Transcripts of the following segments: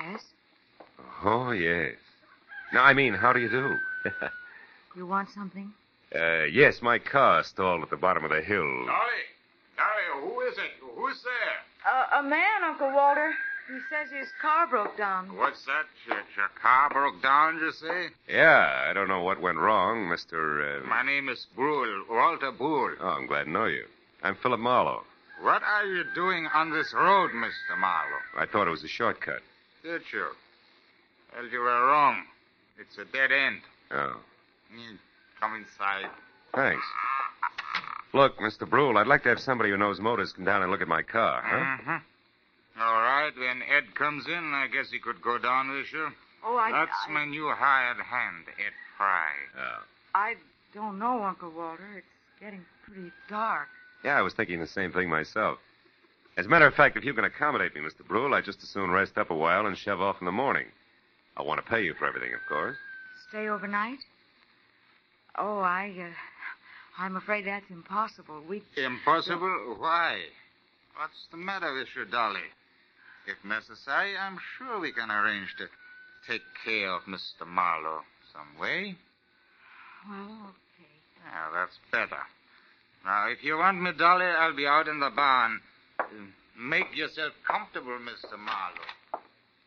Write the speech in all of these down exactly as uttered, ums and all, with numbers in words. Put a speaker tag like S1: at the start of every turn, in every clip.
S1: Yes?
S2: Oh, yes. No, I mean, how do you do?
S1: You want something?
S2: uh, yes, my car stalled at the bottom of the hill.
S3: Dolly! Dolly, who is it? Who's there?
S1: Uh, a man, Uncle Walter. He says his car broke down.
S3: What's that? Your, your car broke down, you say?
S2: Yeah, I don't know what went wrong, Mister Uh...
S3: My name is Brule, Walter Brule.
S2: Oh, I'm glad to know you. I'm Philip Marlowe.
S3: What are you doing on this road, Mister Marlowe?
S2: I thought it was a shortcut.
S3: Did you? Well, you were wrong. It's a dead end.
S2: Oh.
S3: You come inside.
S2: Thanks. Look, Mister Brule, I'd like to have somebody who knows motors come down and look at my car, huh?
S3: Mm-hmm. All right, when Ed comes in, I guess he could go down with you.
S1: Oh, I...
S3: That's
S1: I,
S3: my new hired hand, Ed Fry.
S2: Oh.
S1: I don't know, Uncle Walter. It's getting pretty dark.
S2: Yeah, I was thinking the same thing myself. As a matter of fact, if you can accommodate me, Mister Brule, I'd just as soon rest up a while and shove off in the morning. I want to pay you for everything, of course.
S1: Stay overnight? Oh, I, uh, I'm afraid that's impossible. We...
S3: Impossible? Why? What's the matter with you, Dolly? If necessary, I'm sure we can arrange to take care of Mister Marlowe some way.
S1: Well, okay.
S3: Yeah, that's better. Now, if you want me, Dolly, I'll be out in the barn. Make yourself comfortable, Mister Marlowe.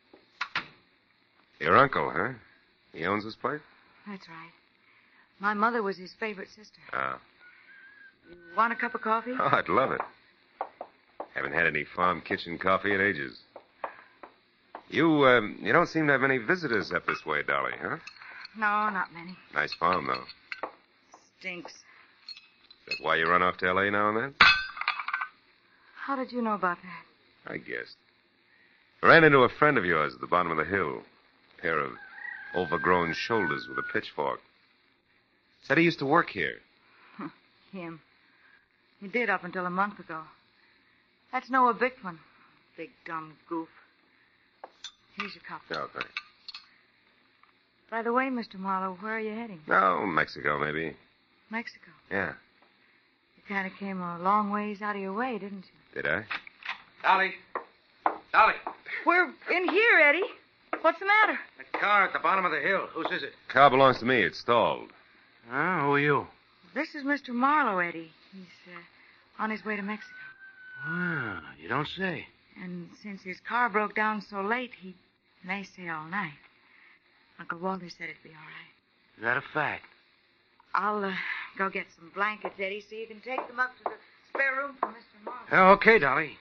S2: Your uncle, huh? He owns this place?
S1: That's right. My mother was his favorite sister.
S2: Oh.
S1: You want a cup of coffee?
S2: Oh, I'd love it. Haven't had any farm kitchen coffee in ages. You, um, you don't seem to have any visitors up this way, Dolly, huh?
S1: No, not many.
S2: Nice farm, though.
S1: Stinks.
S2: Is that why you run off to L A now and then?
S1: How did you know about that?
S2: I guessed. Ran into a friend of yours at the bottom of the hill. A pair of overgrown shoulders with a pitchfork. Said he used to work here.
S1: Him. He did up until a month ago. That's Noah Bickman. Big dumb goof. Here's your cup.
S2: Oh, thanks.
S1: By the way, Mister Marlowe, where are you heading?
S2: Oh, Mexico, maybe.
S1: Mexico.
S2: Yeah.
S1: You kind of came a long ways out of your way, didn't you?
S2: Did I?
S4: Dolly. Dolly.
S1: We're in here, Eddie. What's the matter?
S4: That car at the bottom of the hill. Whose is it?
S2: Car belongs to me. It's stalled.
S4: Huh? Who are you?
S1: This is Mister Marlowe, Eddie. He's uh, on his way to Mexico.
S4: Well, you don't say.
S1: And since his car broke down so late, he may stay all night. Uncle Walter said it'd be all right.
S4: Is that a fact?
S1: I'll uh, go get some blankets, Eddie, so you can take them up to the spare room for Mister Marlowe.
S4: Oh, okay, Dolly.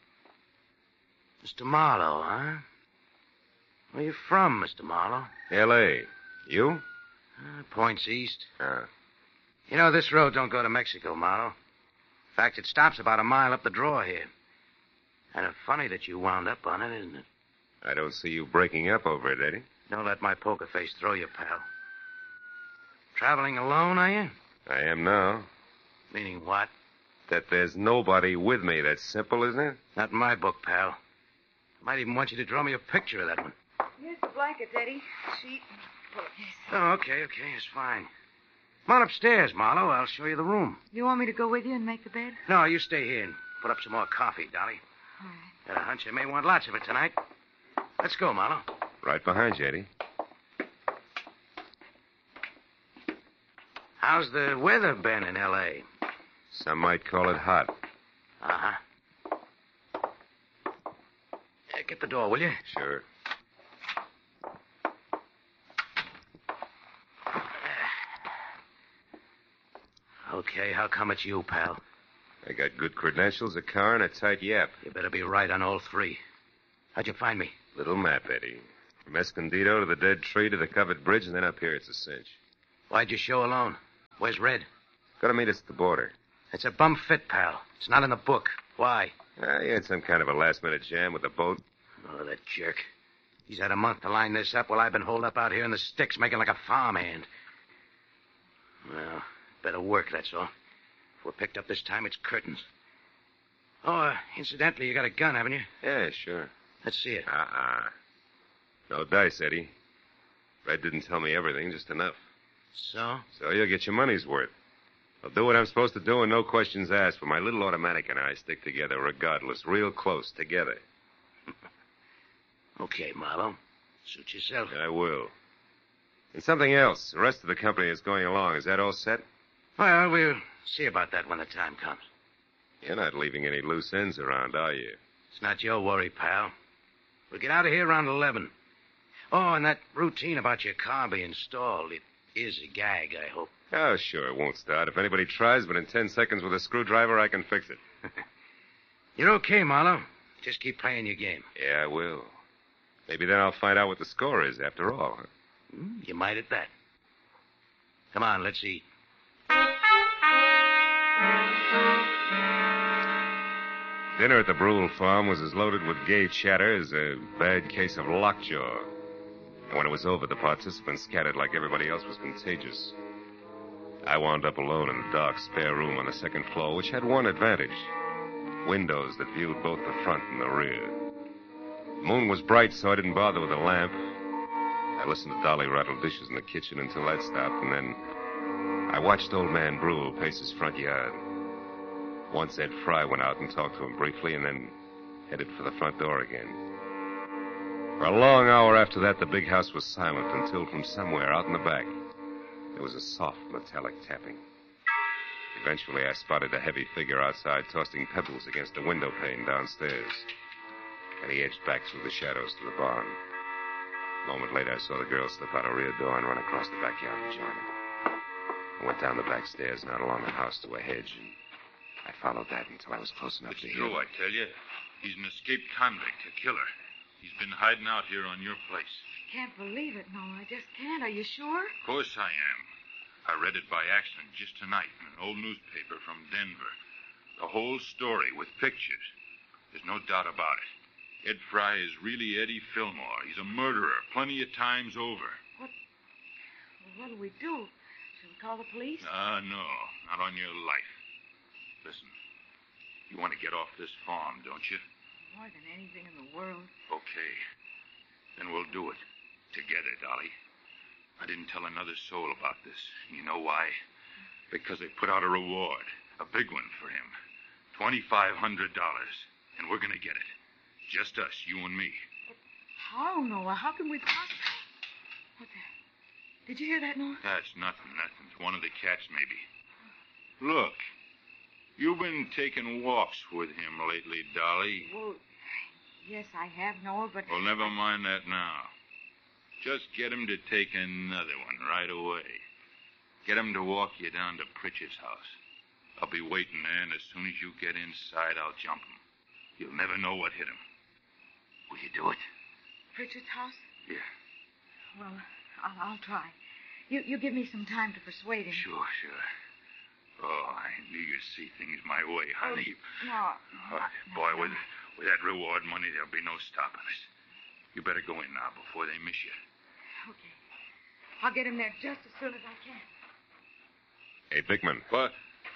S4: Mister Marlowe, huh? Where you from, Mister Marlowe?
S2: L A You?
S4: Uh, points east.
S2: Uh,
S4: You know, this road don't go to Mexico, Marlowe. In fact, it stops about a mile up the draw here. And it's funny that you wound up on it, isn't it?
S2: I don't see you breaking up over it, Eddie.
S4: Don't let my poker face throw you, pal. Traveling alone, are you?
S2: I am now.
S4: Meaning what?
S2: That there's nobody with me. That's simple, isn't it?
S4: Not in my book, pal. I might even want you to draw me a picture of that one.
S1: Here's the blankets, Eddie. Sheet and pillowcase.
S4: Oh, okay, okay, it's fine. Come on upstairs, Marlowe. I'll show you the room.
S1: You want me to go with you and make the bed?
S4: No, you stay here and put up some more coffee, Dolly.
S1: All right.
S4: Got a hunch you may want lots of it tonight. Let's go, Marlowe.
S2: Right behind you, Eddie.
S4: How's the weather been in L A?
S2: Some might call it hot.
S4: Uh-huh. Uh, get the door, will you?
S2: Sure.
S4: Okay, how come it's you, pal?
S2: I got good credentials, a car, and a tight yap.
S4: You better be right on all three. How'd you find me?
S2: Little map, Eddie. From Escondido to the dead tree to the covered bridge, and then up here it's a cinch.
S4: Why'd you show alone? Where's Red?
S2: Gotta meet us at the border.
S4: It's a bum fit, pal. It's not in the book. Why?
S2: Uh, he had some kind of a last-minute jam with the boat.
S4: Oh, that jerk. He's had a month to line this up while I've been holed up out here in the sticks making like a farmhand. Well, better work, that's all. If we're picked up this time, it's curtains. Oh, uh, incidentally, you got a gun, haven't you?
S2: Yeah, sure.
S4: Let's see it.
S2: Uh-uh. No dice, Eddie. Red didn't tell me everything, just enough.
S4: So?
S2: So you'll get your money's worth. I'll do what I'm supposed to do and no questions asked, but my little automatic and I stick together regardless, real close together.
S4: Okay, Marlowe. Suit yourself.
S2: I will. And something else. The rest of the company is going along. Is that all set?
S4: Well, we'll see about that when the time comes.
S2: You're not leaving any loose ends around, are you?
S4: It's not your worry, pal. We'll get out of here around eleven. Oh, and that routine about your car being stalled, it is a gag, I hope.
S2: Oh, sure, it won't start. If anybody tries, but in ten seconds with a screwdriver, I can fix it.
S4: You're okay, Marlowe. Just keep playing your game.
S2: Yeah, I will. Maybe then I'll find out what the score is after all. Huh?
S4: Hmm, you might at that. Come on, let's eat.
S2: Dinner at the Brule farm was as loaded with gay chatter as a bad case of lockjaw. And when it was over, the participants scattered like everybody else was contagious. I wound up alone in the dark spare room on the second floor, which had one advantage. Windows that viewed both the front and the rear. The moon was bright, so I didn't bother with a lamp. I listened to Dolly rattle dishes in the kitchen until that stopped, and then I watched old man Brule pace his front yard. Once Ed Fry went out and talked to him briefly, and then headed for the front door again. For a long hour after that, the big house was silent until from somewhere out in the back, there was a soft metallic tapping. Eventually, I spotted a heavy figure outside tossing pebbles against a window pane downstairs. And he edged back through the shadows to the barn. A moment later, I saw the girl slip out a rear door and run across the backyard and join him. I went down the back stairs and out along the house to a hedge, and I followed that until I was close enough
S5: It's
S2: to hear
S5: true,
S2: him.
S5: I tell you. He's an escaped convict, a killer. He's been hiding out here on your place.
S1: Can't believe it, no. I just can't. Are you sure?
S5: Of course I am. I read it by accident just tonight in an old newspaper from Denver. The whole story with pictures. There's no doubt about it. Ed Fry is really Eddie Fillmore. He's a murderer plenty of times over.
S1: What? What do we do? Shall we call the police?
S5: Ah, no. Not on your life. Listen. You want to get off this farm, don't you?
S1: More than anything in the world.
S5: Okay. Then we'll do it. Together, Dolly. I didn't tell another soul about this. You know why? Because they put out a reward. A big one for him. twenty-five hundred dollars. And we're going to get it. Just us, you and me.
S1: But how, Noah? How can we possibly... What the... Did you hear that, Noah?
S5: That's nothing. Nothing. It's one of the cats, maybe. Look. You've been taking walks with him lately, Dolly.
S1: Well, yes, I have, Noah, but...
S5: Well, never mind that now. Just get him to take another one right away. Get him to walk you down to Pritchard's house. I'll be waiting there, and as soon as you get inside, I'll jump him. You'll never know what hit him. Will you do it?
S1: Pritchard's house?
S5: Yeah.
S1: Well, I'll, I'll try. You you give me some time to persuade him.
S5: Sure, sure. Oh, I knew you'd see things my way, honey.
S1: No.
S5: Oh, boy, with, with that reward money, there'll be no stopping us. You better go in now before they miss you.
S1: Okay. I'll get him there just as soon as I can.
S2: Hey, Bickman.
S5: What?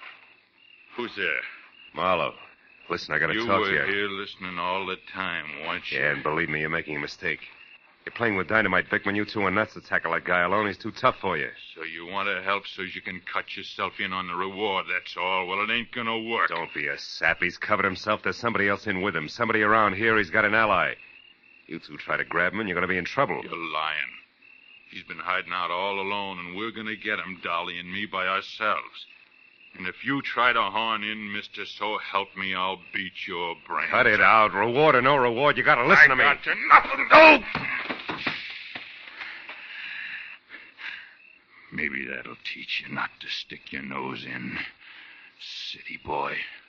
S5: Who's there?
S2: Marlowe. Listen, I gotta
S5: you
S2: talk
S5: were
S2: to you.
S5: here listening all the time, weren't you?
S2: Yeah, and believe me, you're making a mistake. You're playing with dynamite, Bickman. You two are nuts to tackle that guy alone. He's too tough for you.
S5: So you want to help so you can cut yourself in on the reward, that's all. Well, it ain't gonna work.
S2: Don't be a sap. He's covered himself. There's somebody else in with him. Somebody around here. He's got an ally. You two try to grab him, and you're going to be in trouble.
S5: You're lying. He's been hiding out all alone, and we're going to get him, Dolly and me, by ourselves. And if you try to horn in, mister, so help me, I'll beat your brains.
S2: Cut it out. Reward or no reward, you got to listen
S5: I
S2: to me.
S5: got to nothing. No! Maybe that'll teach you not to stick your nose in, city boy.